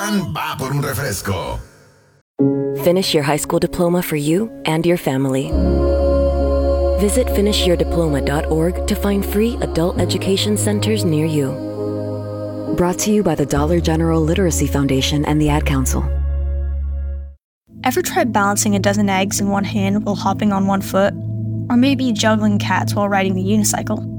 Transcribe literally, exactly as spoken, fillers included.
Juan va por un refresco. Finish your high school diploma for you and your family. Visit finish your diploma dot org to find free adult education centers near you. Brought to you by the Dollar General Literacy Foundation and the Ad Council. Ever tried balancing a dozen eggs in one hand while hopping on one foot? Or maybe juggling cats while riding the unicycle?